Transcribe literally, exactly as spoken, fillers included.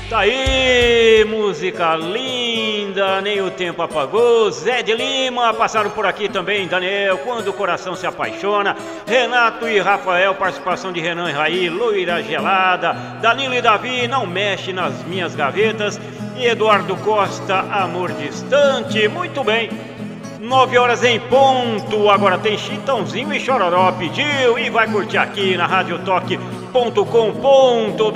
Tá aí, música linda, nem o tempo apagou. Zé de Lima passaram por aqui também, Daniel, Quando o Coração se Apaixona, Renato e Rafael, participação de Renan e Raí, Loira Gelada, Danilo e Davi, Não Mexe nas Minhas Gavetas, e Eduardo Costa, Amor Distante. Muito bem, nove horas em ponto, agora tem Chitãozinho e Chororó pediu e vai curtir aqui na rádio toque ponto com ponto br.